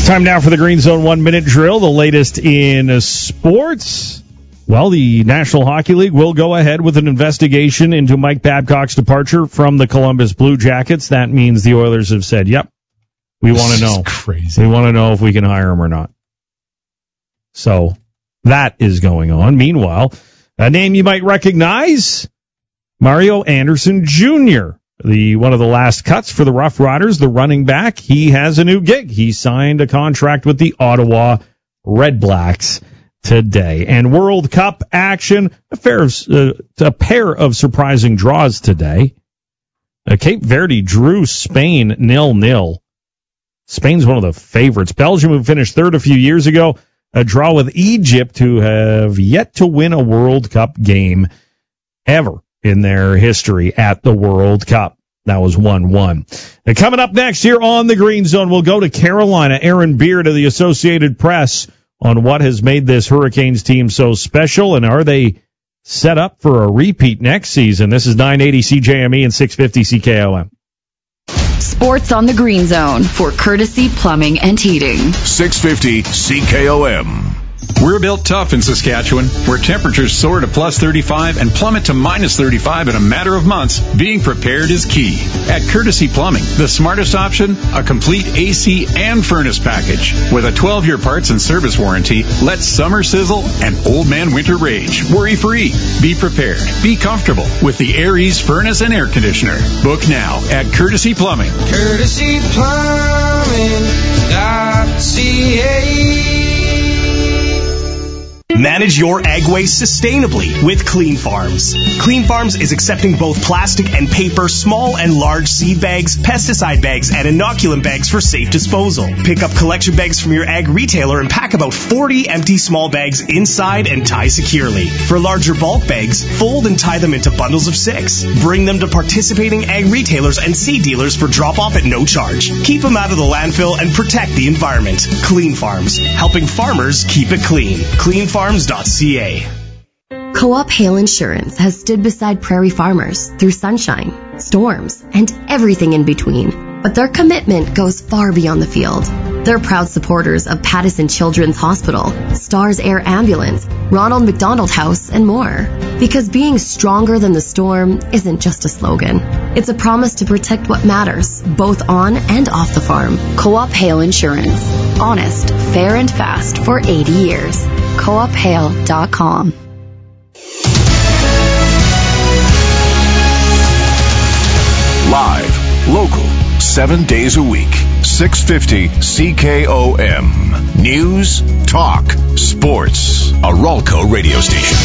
Time now for the Green Zone 1-minute drill, the latest in sports. Well, the National Hockey League will go ahead with an investigation into Mike Babcock's departure from the Columbus Blue Jackets. That means the Oilers have said, yep, we want to know. Crazy. We want to know if we can hire him or not. So that is going on. Meanwhile, a name you might recognize, Mario Anderson Jr., one of the last cuts for the Rough Riders, the running back. He has a new gig. He signed a contract with the Ottawa Red Blacks today. And World Cup action, a pair of surprising draws today. Cape Verde drew Spain 0-0. Spain's one of the favorites. Belgium, who finished third a few years ago, a draw with Egypt, who have yet to win a World Cup game ever in their history at the World Cup. That was 1-1. And coming up next here on the Green Zone, we'll go to Carolina. Aaron Beard of the Associated Press on what has made this Hurricanes team so special, and are they set up for a repeat next season? This is 980 CJME and 650 CKOM. Sports on the Green Zone for Courtesy Plumbing and Heating. 650 CKOM. We're built tough in Saskatchewan, where temperatures soar to plus 35 and plummet to minus 35 in a matter of months. Being prepared is key. At Courtesy Plumbing, the smartest option, a complete AC and furnace package. With a 12-year parts and service warranty, let summer sizzle and old man winter rage. Worry-free. Be prepared. Be comfortable with the Air Ease furnace and air conditioner. Book now at Courtesy Plumbing. CourtesyPlumbing.ca. Manage your ag waste sustainably with Clean Farms. Clean Farms is accepting both plastic and paper, small and large seed bags, pesticide bags, and inoculant bags for safe disposal. Pick up collection bags from your ag retailer and pack about 40 empty small bags inside and tie securely. For larger bulk bags, fold and tie them into bundles of 6. Bring them to participating ag retailers and seed dealers for drop-off at no charge. Keep them out of the landfill and protect the environment. Clean Farms, helping farmers keep it clean. CleanFarms.ca. Co-op Hail Insurance has stood beside prairie farmers through sunshine, storms, and everything in between. But their commitment goes far beyond the field. They're proud supporters of Pattison Children's Hospital, Stars Air Ambulance, Ronald McDonald House, and more. Because being stronger than the storm isn't just a slogan. It's a promise to protect what matters, both on and off the farm. Co-op Hail Insurance. Honest, fair, and fast for 80 years. CoopHail.com. Live, local, 7 days a week. 650 CKOM. News, talk, sports. A Ralco radio station.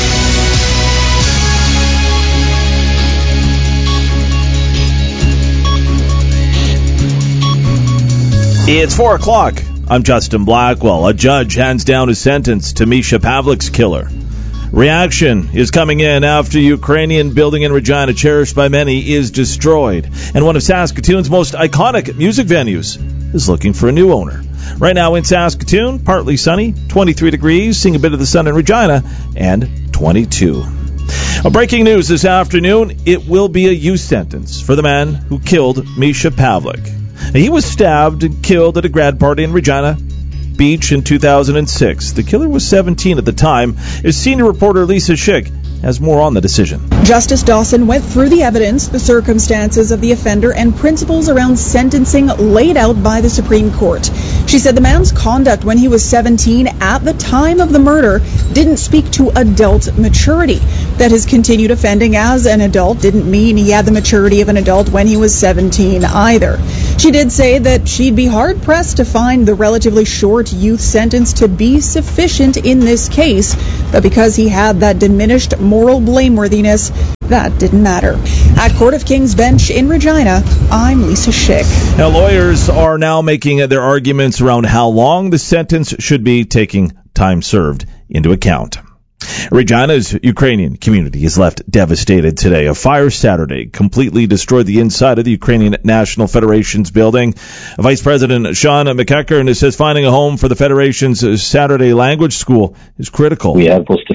It's 4 o'clock. I'm Justin Blackwell. A judge hands down his sentence to Misha Pavlik's killer. Reaction is coming in after Ukrainian building in Regina, cherished by many, is destroyed. And one of Saskatoon's most iconic music venues is looking for a new owner. Right now in Saskatoon, partly sunny, 23 degrees, seeing a bit of the sun in Regina, and 22. Breaking news this afternoon, it will be a youth sentence for the man who killed Misha Pavlik. He was stabbed and killed at a grad party in Regina Beach in 2006. The killer was 17 at the time. As senior reporter Lisa Schick has more on the decision. Justice Dawson went through the evidence, the circumstances of the offender, and principles around sentencing laid out by the Supreme Court. She said the man's conduct when he was 17 at the time of the murder didn't speak to adult maturity. That his continued offending as an adult didn't mean he had the maturity of an adult when he was 17 either. She did say that she'd be hard-pressed to find the relatively short youth sentence to be sufficient in this case, but because he had that diminished moral blameworthiness, that didn't matter. At Court of King's Bench in Regina, I'm Lisa Schick. Now, lawyers are now making their arguments around how long the sentence should be, taking time served into account. Regina's Ukrainian community is left devastated today. A fire Saturday completely destroyed the inside of the Ukrainian National Federation's building. Vice President Sean McEachern says finding a home for the Federation's Saturday language school is critical. We have close to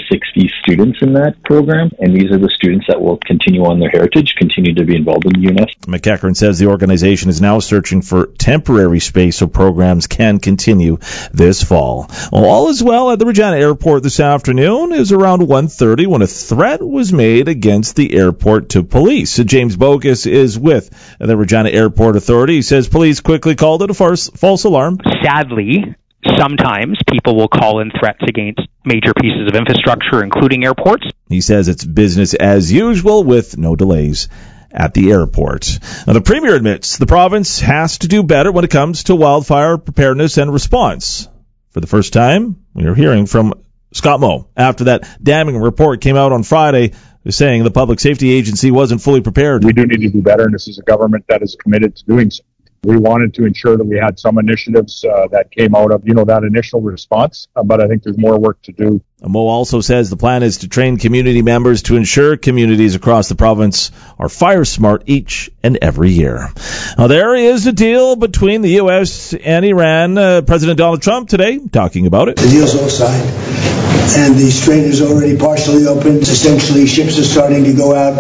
60 students in that program, and these are the students that will continue on their heritage, continue to be involved in UNES. McEachern says the organization is now searching for temporary space so programs can continue this fall. Well, all is well at the Regina Airport this afternoon. It was around 1:30 when a threat was made against the airport to police. James Bogus is with the Regina Airport Authority. He says police quickly called it a false alarm. Sadly, sometimes people will call in threats against major pieces of infrastructure, including airports. He says it's business as usual with no delays at the airport. Now, the Premier admits the province has to do better when it comes to wildfire preparedness and response. For the first time, we are hearing from Scott Moe after that damning report came out on Friday saying the Public Safety Agency wasn't fully prepared. We do need to do better, and this is a government that is committed to doing so. We wanted to ensure that we had some initiatives that came out of, that initial response, but I think there's more work to do. Moe also says the plan is to train community members to ensure communities across the province are fire smart each and every year. Now, there is a deal between the U.S. and Iran. President Donald Trump today talking about it. The deal's all signed, and the strait is already partially opened. Essentially, ships are starting to go out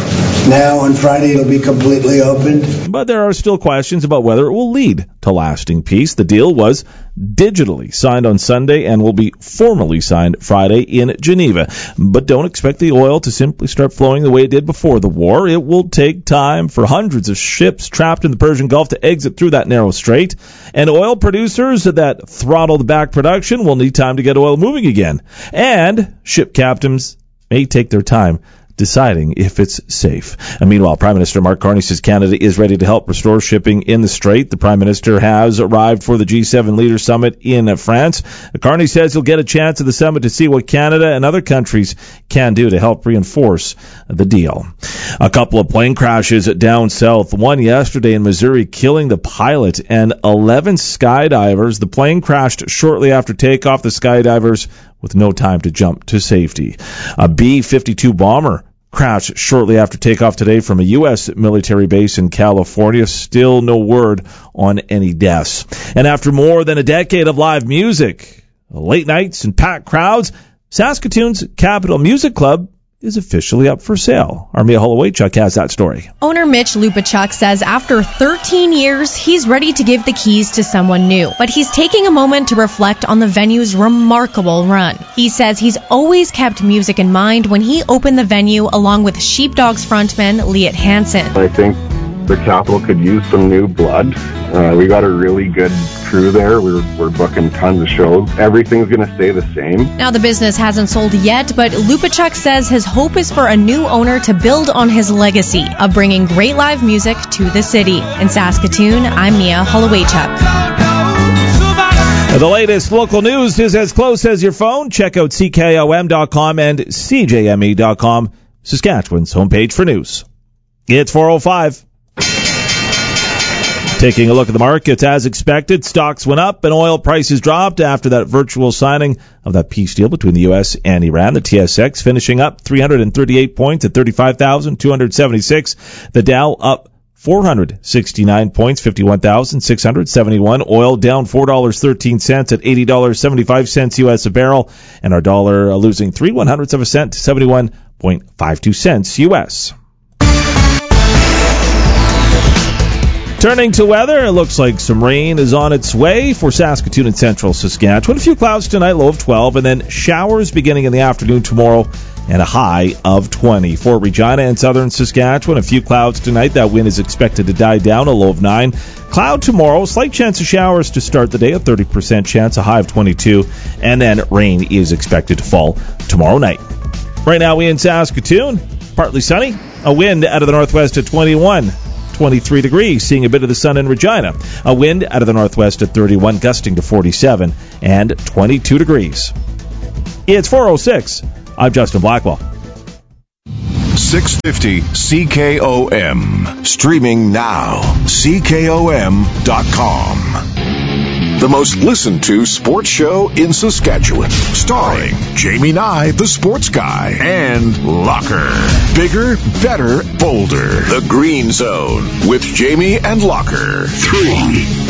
now. On Friday, it'll be completely opened. But there are still questions about whether it will lead to lasting peace. The deal was digitally signed on Sunday and will be formally signed Friday in Geneva. But don't expect the oil to simply start flowing the way it did before the war. It will take time for hundreds of ships trapped in the Persian Gulf to exit through that narrow strait. And oil producers that throttled back production will need time to get oil moving again. And ship captains may take their time deciding if it's safe. And meanwhile, Prime Minister Mark Carney says Canada is ready to help restore shipping in the Strait. The Prime Minister has arrived for the G7 Leaders Summit in France. Carney says he'll get a chance at the summit to see what Canada and other countries can do to help reinforce the deal. A couple of plane crashes down south, one yesterday in Missouri, killing the pilot and 11 skydivers. The plane crashed shortly after takeoff. The skydivers with no time to jump to safety. A B-52 bomber crashed shortly after takeoff today from a U.S. military base in California. Still no word on any deaths. And after more than a decade of live music, late nights and packed crowds, Saskatoon's Capital Music Club is officially up for sale. Our Mia Holowaychuk has that story. Owner Mitch Lupachuk says after 13 years, he's ready to give the keys to someone new. But he's taking a moment to reflect on the venue's remarkable run. He says he's always kept music in mind when he opened the venue along with Sheepdogs frontman Liat Hansen. I think the Capital could use some new blood. We got a really good crew there. We're booking tons of shows. Everything's going to stay the same. Now, the business hasn't sold yet, but Lupachuk says his hope is for a new owner to build on his legacy of bringing great live music to the city. In Saskatoon, I'm Mia Holowaychuk. The latest local news is as close as your phone. Check out CKOM.com and CJME.com, Saskatchewan's homepage for news. It's 4:05. Taking a look at the markets, as expected, stocks went up and oil prices dropped after that virtual signing of that peace deal between the U.S. and Iran. The TSX finishing up 338 points at 35,276. The Dow up 469 points, 51,671. Oil down $4.13 at $80.75 U.S. a barrel. And our dollar losing 3/100ths of a cent to 71.52 cents U.S. Turning to weather, it looks like some rain is on its way for Saskatoon and central Saskatchewan. A few clouds tonight, low of 12, and then showers beginning in the afternoon tomorrow and a high of 20. For Regina and southern Saskatchewan, a few clouds tonight. That wind is expected to die down, a low of 9. Cloud tomorrow, slight chance of showers to start the day, a 30% chance, a high of 22, and then rain is expected to fall tomorrow night. Right now, we in Saskatoon, partly sunny, a wind out of the northwest at 21. 23 degrees, seeing a bit of the sun in Regina. A wind out of the northwest at 31, gusting to 47, and 22 degrees. It's 4:06. I'm Justin Blackwell. 650 CKOM. Streaming now. CKOM.com. The most listened to sports show in Saskatchewan. Starring Jamie Nye, the sports guy, and Locker. Bigger, better, bolder. The Green Zone with Jamie and Locker. 3.